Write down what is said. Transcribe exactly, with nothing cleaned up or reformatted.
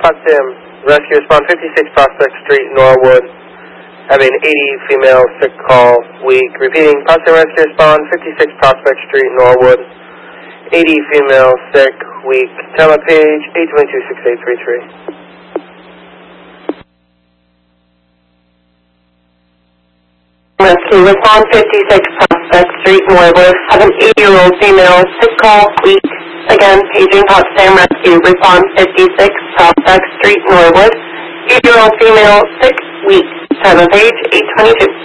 Potsdam Rescue Respond, fifty-six Prospect Street, Norwood. Having eighty female sick call week. Repeating, Potsdam Rescue Respond, fifty-six Prospect Street, Norwood. eighty female sick week. Tele page eight two two, six eight three three. Rescue Respond, fifty-six Prospect Street, Norwood. Have an eighty-year-old female sick call week. Again, paging Potsdam Rescue Respond, fifty-six Prospect Street, Norwood. eighty-year-old female sick week. Tele page eight two two.